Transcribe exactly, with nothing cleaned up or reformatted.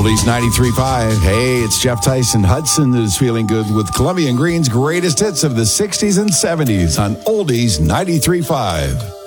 Oldies ninety-three point five. Hey, it's Jeff Tyson Hudson that is feeling good with Columbia and Green's greatest hits of the sixties and seventies on Oldies ninety-three point five.